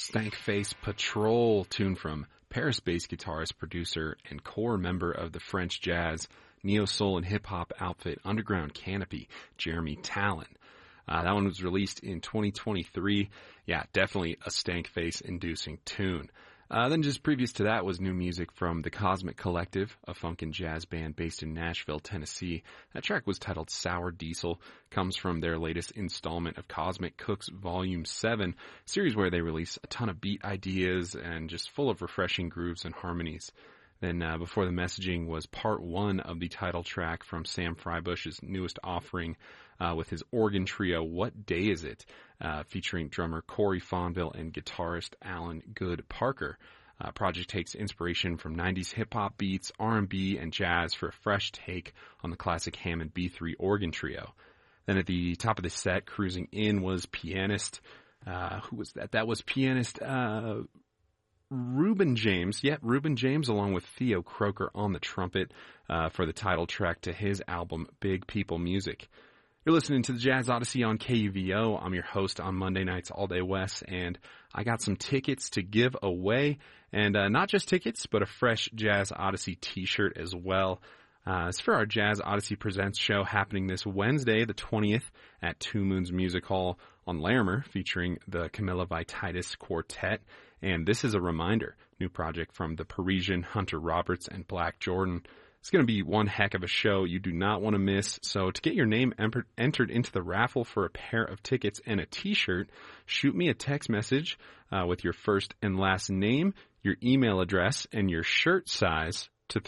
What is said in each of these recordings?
Stank Face Patrol tune from Paris-based guitarist, producer, and core member of the French jazz, neo-soul, and hip-hop outfit Underground Canopy, Jeremy Tallon. That one was released in 2023. Yeah, definitely a Stank Face-inducing tune. Then just previous to that was new music from The Cosmic Collective, a funk and jazz band based in Nashville, Tennessee. That track was titled Sour Diesel, comes from their latest installment of Cosmic Cooks Volume 7, series where they release a ton of beat ideas and just full of refreshing grooves and harmonies. Then before the messaging was part 1 of the title track from Sam Freibush's newest offering with his organ trio, What Day Is It?, featuring drummer Corey Fonville and guitarist Alan Good Parker. Project takes inspiration from 90s hip-hop beats, R&B, and jazz for a fresh take on the classic Hammond B3 organ trio. Then at the top of the set, cruising in, was pianist, who was that? That was pianist Reuben James. Yeah, Reuben James, along with Theo Croker on the trumpet for the title track to his album, Big People Music. You're listening to the Jazz Odyssey on KUVO. I'm your host on Monday nights, All Day Wes, and I got some tickets to give away. And not just tickets, but a fresh Jazz Odyssey t-shirt as well. It's for our Jazz Odyssey Presents show happening this Wednesday, the 20th, at Two Moons Music Hall on Larimer, featuring the Camilla Vititis Quartet. And this is a reminder, new project from the Parisian, Hunter Roberts, and Black Jordan. It's going to be one heck of a show you do not want to miss. So to get your name entered into the raffle for a pair of tickets and a t-shirt, shoot me a text message with your first and last name, your email address, and your shirt size to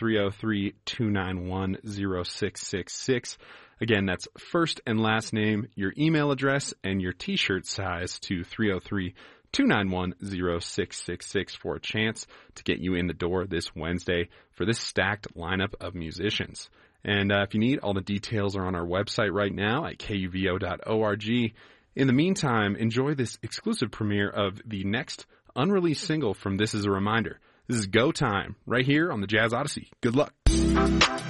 303-291-0666. Again, that's first and last name, your email address, and your t-shirt size to 303-291-0666 for a chance to get you in the door this Wednesday for this stacked lineup of musicians. And if you need, all the details are on our website right now at kuvo.org. In the meantime, enjoy this exclusive premiere of the next unreleased single from This Is a Reminder. This is Go Time, right here on the Jazz Odyssey. Good luck.